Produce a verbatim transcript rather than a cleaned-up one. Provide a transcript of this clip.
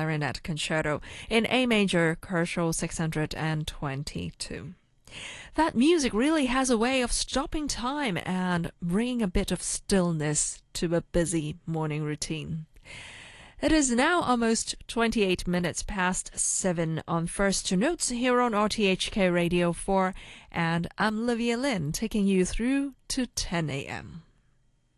Clarinet Concerto in A major, Koszul six hundred twenty-two. That music really has a way of stopping time and bringing a bit of stillness to a busy morning routine. It is now almost twenty-eight minutes past seven on First Notes here on R T H K Radio four, and I'm Livia Lynn taking you through to ten a m